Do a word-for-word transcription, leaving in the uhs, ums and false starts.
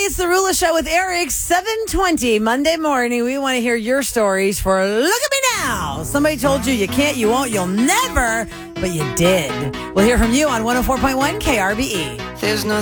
it's the Rula Show with Eric, seven twenty Monday morning. We want to hear your stories for Look at Me Now. Somebody told you you can't, you won't, you'll never, but you did. We'll hear from you on one oh four point one K R B E. There's no